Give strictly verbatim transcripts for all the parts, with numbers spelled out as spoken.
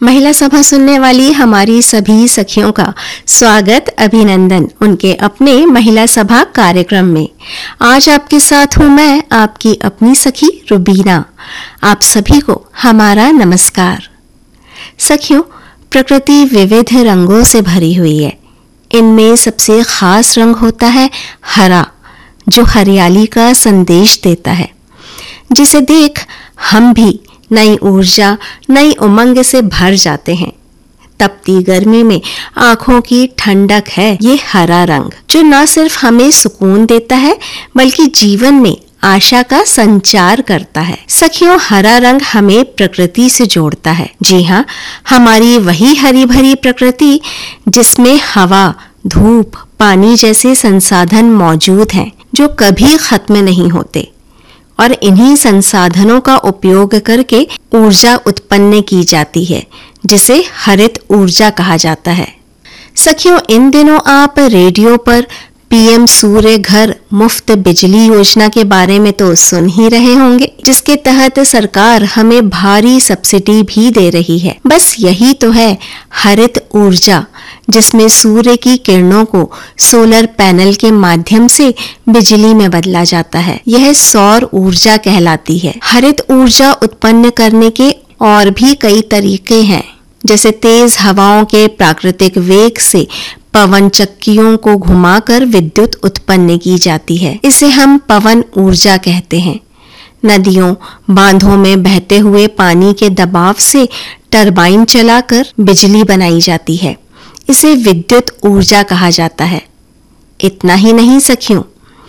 महिला सभा सुनने वाली हमारी सभी सखियों का स्वागत, अभिनंदन उनके अपने महिला सभा कार्यक्रम में। आज आपके साथ हूं मैं, आपकी अपनी सखी रुबीना। आप सभी को हमारा नमस्कार। सखियों, प्रकृति विविध रंगों से भरी हुई है। इनमें सबसे खास रंग होता है हरा, जो हरियाली का संदेश देता है, जिसे देख हम भी नई ऊर्जा, नई उमंग से भर जाते हैं। तपती गर्मी में आंखों की ठंडक है ये हरा रंग, जो न सिर्फ हमें सुकून देता है बल्कि जीवन में आशा का संचार करता है। सखियों, हरा रंग हमें प्रकृति से जोड़ता है। जी हाँ, हमारी वही हरी भरी प्रकृति जिसमें हवा, धूप, पानी जैसे संसाधन मौजूद हैं, जो कभी खत्म नहीं होते, और इन्हीं संसाधनों का उपयोग करके ऊर्जा उत्पन्न की जाती है, जिसे हरित ऊर्जा कहा जाता है। सखियों, इन दिनों आप रेडियो पर पीएम सूर्य घर मुफ्त बिजली योजना के बारे में तो सुन ही रहे होंगे, जिसके तहत सरकार हमें भारी सब्सिडी भी दे रही है। बस यही तो है हरित ऊर्जा, जिसमें सूर्य की किरणों को सोलर पैनल के माध्यम से बिजली में बदला जाता है। यह सौर ऊर्जा कहलाती है। हरित ऊर्जा उत्पन्न करने के और भी कई तरीके हैं, जैसे तेज हवाओं के प्राकृतिक वेग से पवन चक्कियों को घुमाकर विद्युत उत्पन्न की जाती है। इसे हम पवन ऊर्जा कहते हैं। नदियों, बांधों में बहते हुए पानी के दबाव से टरबाइन चलाकर बिजली बनाई जाती है। इसे विद्युत ऊर्जा कहा जाता है। इतना ही नहीं सखियों,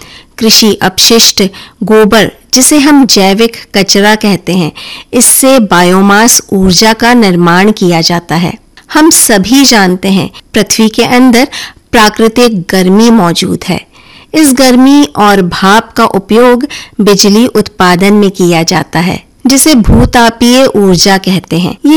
कृषि अपशिष्ट गोबर, जिसे हम जैविक कचरा कहते हैं, इससे बायोमास ऊर्जा का निर्माण किया जाता है। हम सभी जानते हैं, पृथ्वी के अंदर प्राकृतिक गर्मी मौजूद है। इस गर्मी और भाप का उपयोग बिजली उत्पादन में किया जाता है, जिसे भूतापीय ऊर्जा कहते हैं।